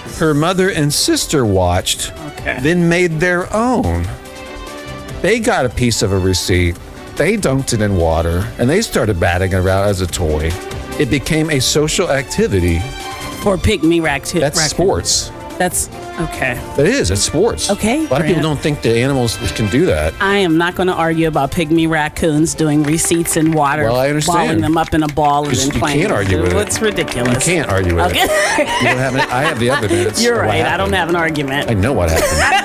Her mother and sister watched, then made their own. They got a piece of a receipt. They dunked it in water, and they started batting it around as a toy. It became a social activity. For pygmy raccoons. That's sports. That's okay. It is. It's sports. Okay. A lot of people don't think the animals can do that. I am not going to argue about pygmy raccoons doing receipts in water. Well, I understand. Balling them up in a ball and then playing. You can't argue with it. It's ridiculous. You can't argue with it. You don't have I have the evidence. You're right. I don't have an argument. I know what happened.